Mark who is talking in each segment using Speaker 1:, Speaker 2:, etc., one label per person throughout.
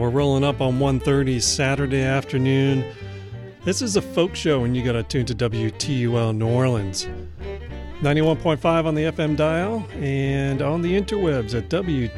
Speaker 1: we're rolling up on 1:30 Saturday afternoon. This is a folk show, and you got to tune to WTUL New Orleans. 91.5 on the FM dial and on the interwebs at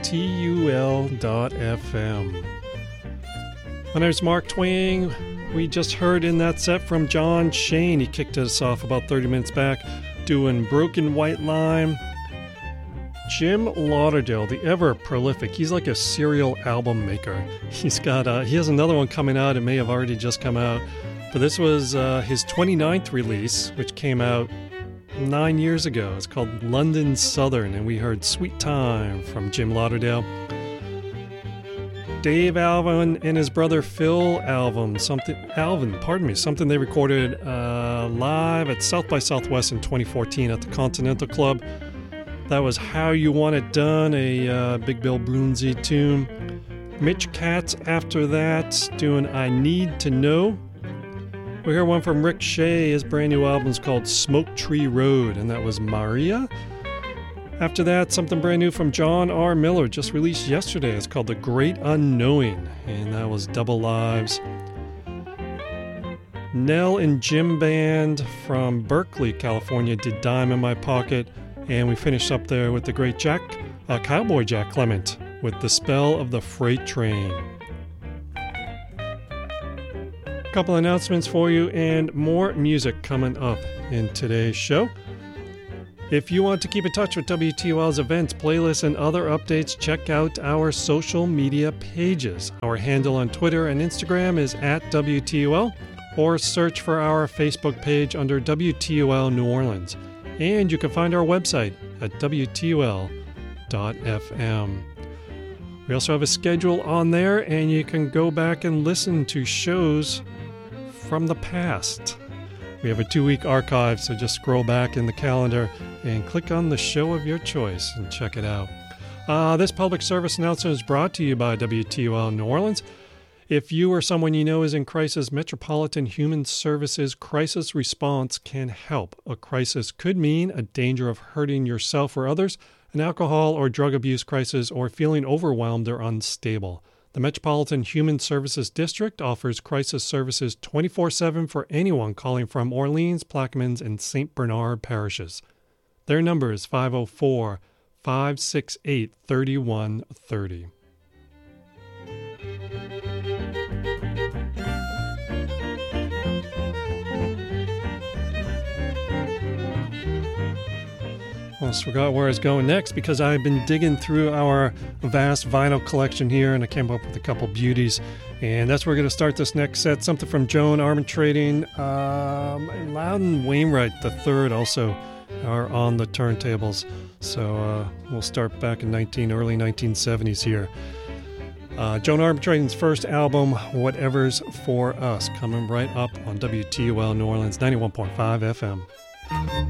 Speaker 1: WTUL.FM. My name's Mark Twang. We just heard in that set from John Shane. He kicked us off about 30 minutes back doing Broken White Line. Jim Lauderdale, the ever prolific, he's like a serial album maker. He has another one coming out. It may have already just come out, but this was his 29th release, which came out 9 years ago. It's called London Southern, and we heard Sweet Time from Jim Lauderdale. Dave Alvin and his brother Phil something they recorded live at South by Southwest in 2014 at the Continental Club. That was How You Want It Done, a Big Bill Broonzy tune. Mitch Katz after that, doing I Need to Know. We heard one from Rick Shea. His brand new album is called Smoke Tree Road, and that was Maria. After that, something brand new from John R. Miller, just released yesterday. It's called The Great Unknowing, and that was Double Lives. Nell and Jim Band from Berkeley, California, did Dime in My Pocket. And we finished up there with the great Cowboy Jack Clement with The Spell of the Freight Train. A couple announcements for you and more music coming up in today's show. If you want to keep in touch with WTUL's events, playlists, and other updates, check out our social media pages. Our handle on Twitter and Instagram is @WTUL, or search for our Facebook page under WTUL New Orleans. And you can find our website at WTUL.FM. We also have a schedule on there, and you can go back and listen to shows from the past. We have a 2-week archive, so just scroll back in the calendar and click on the show of your choice and check it out. This public service announcement is brought to you by WTUL New Orleans. If you or someone you know is in crisis, Metropolitan Human Services Crisis Response can help. A crisis could mean a danger of hurting yourself or others, an alcohol or drug abuse crisis, or feeling overwhelmed or unstable. The Metropolitan Human Services District offers crisis services 24/7 for anyone calling from Orleans, Plaquemines, and St. Bernard parishes. Their number is 504-568-3130. Almost forgot where I was going next because I've been digging through our vast vinyl collection here, and I came up with a couple beauties. And that's where we're going to start this next set. Something from Joan Armatrading. Loudon Wainwright III also are on the turntables. So we'll start back in early 1970s here. Joan Armatrading's first album, Whatever's For Us, coming right up on WTUL New Orleans 91.5 FM.